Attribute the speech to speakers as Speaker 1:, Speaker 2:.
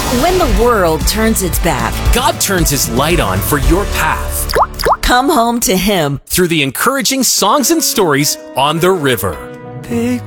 Speaker 1: When the world turns its back,
Speaker 2: God turns His light on for your path
Speaker 1: come home to Him.
Speaker 2: through the encouraging songs and stories on the river.
Speaker 3: Take